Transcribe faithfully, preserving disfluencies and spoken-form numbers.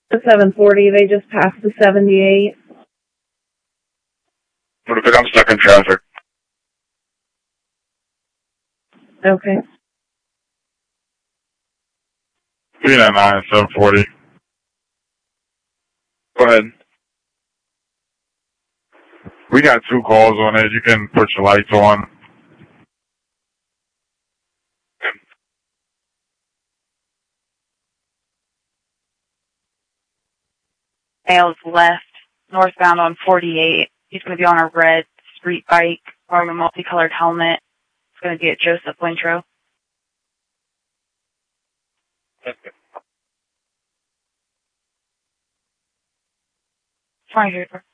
The seven forty, they just passed the seventy-eight. What if I'm stuck in traffic? Okay. three nine nine, seven forty. Go ahead. We got two calls on it. You can put your lights on. Male's left, northbound on forty-eight. He's going to be on a red street bike, wearing a multicolored helmet. He's going to be at Joseph Wintro. Okay. twenty-three.